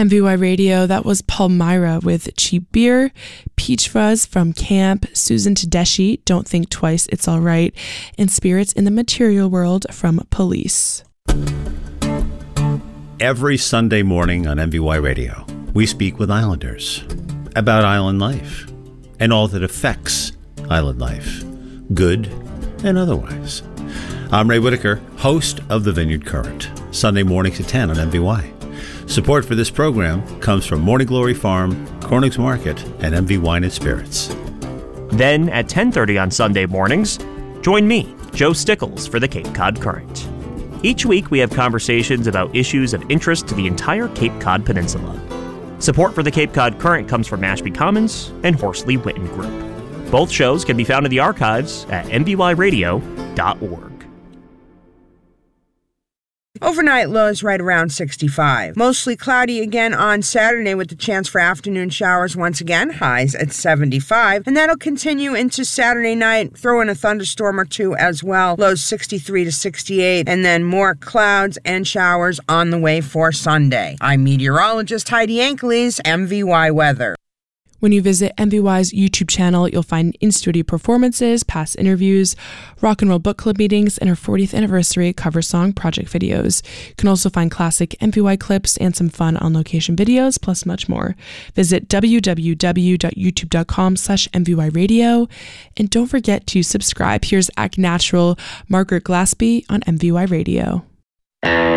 MVY Radio, that was Palmyra with Cheap Beer, Peach Fuzz from Camp, Susan Tedeschi, Don't Think Twice, It's Alright, and Spirits in the Material World from Police. Every Sunday morning on MVY Radio, we speak with Islanders about island life and all that affects island life, good and otherwise. I'm Ray Whitaker, host of the Vineyard Current, Sunday mornings at 10 on MVY. Support for this program comes from Morning Glory Farm, Corning's Market, and MV Wine & Spirits. Then at 10:30 on Sunday mornings, join me, Joe Stickles, for the Cape Cod Current. Each week we have conversations about issues of interest to the entire Cape Cod Peninsula. Support for the Cape Cod Current comes from Mashpee Commons and Horsley Witten Group. Both shows can be found in the archives at mvyradio.org. Overnight lows right around 65. Mostly cloudy again on Saturday with the chance for afternoon showers once again, highs at 75. And that'll continue into Saturday night. Throw in a thunderstorm or two as well. Lows 63 to 68. And then more clouds and showers on the way for Sunday. I'm meteorologist Heidi Ankles, MVY Weather. When you visit MVY's YouTube channel, you'll find in-studio performances, past interviews, rock and roll book club meetings, and our 40th anniversary cover song project videos. You can also find classic MVY clips and some fun on-location videos, plus much more. Visit www.youtube.com/MVY Radio, and don't forget to subscribe. Here's Act Natural, Margaret Glaspie on MVY Radio.